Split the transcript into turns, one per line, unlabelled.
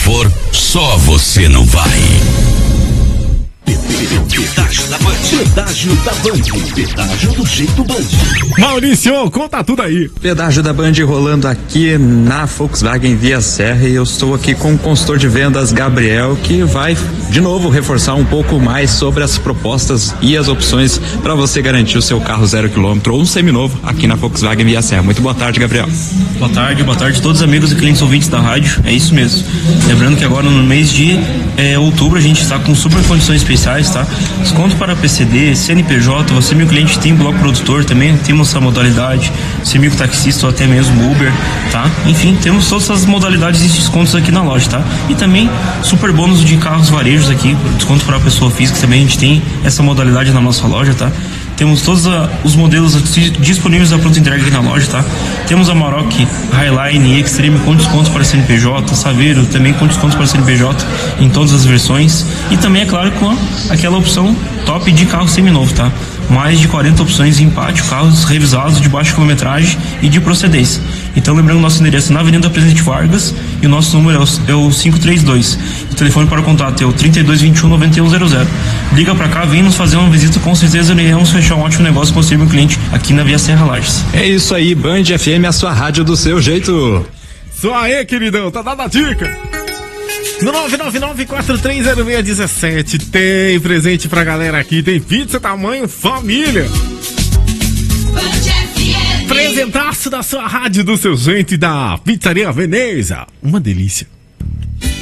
for, só você não vai.
Pedágio da Band. Pedágio da Band. Pedágio do jeito Band.
Maurício, conta tudo aí.
Pedágio da Band rolando aqui na Volkswagen Via Serra, e eu estou aqui com o consultor de vendas Gabriel, que vai de novo reforçar um pouco mais sobre as propostas e as opções para você garantir o seu carro 0 km ou um seminovo aqui na Volkswagen Via Serra. Muito boa tarde, Gabriel.
Boa tarde a todos os amigos e clientes ouvintes da rádio. É isso mesmo. Lembrando que agora no mês de outubro a gente está com super condições especiais, tá? Desconto para PCD, CNPJ, você meu cliente tem bloco produtor também, temos essa modalidade, você meu taxista ou até mesmo Uber, tá? Enfim, temos todas as modalidades de descontos aqui na loja, tá? E também super bônus de carros varejos aqui, desconto para a pessoa física também, a gente tem essa modalidade na nossa loja, tá? Temos todos os modelos disponíveis da pronta entrega aqui na loja, tá? Temos a Maroc Highline e Extreme com descontos para CNPJ, Saveiro também com descontos para CNPJ em todas as versões, e também, é claro, com aquela opção top de carro seminovo, tá? Mais de 40 opções em pátio, carros revisados de baixa quilometragem e de procedência. Então, lembrando, nosso endereço é na Avenida Presidente Vargas e o nosso número é o 532. O telefone para o contato é o 3221-9100. Liga para cá, vem nos fazer uma visita, com certeza iremos fechar um ótimo negócio com o seu cliente aqui na Via Serra Lages.
É isso aí, Band FM, a sua rádio do seu jeito.
Só aí, queridão, tá dada a dica. No 999-430617 tem presente pra galera aqui, tem pizza tamanho família. Presentaço da sua rádio do seu jeito e da Pizzaria Veneza. Uma delícia.